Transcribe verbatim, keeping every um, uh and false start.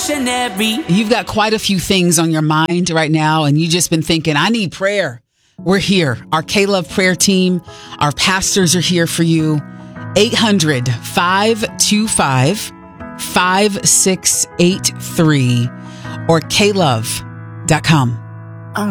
missionary. You've got quite a few things on your mind right now, and you've just been thinking, I need prayer. We're here. Our K-Love prayer team, our pastors are here for you. eight hundred, five two five, five six eight three or k love dot com.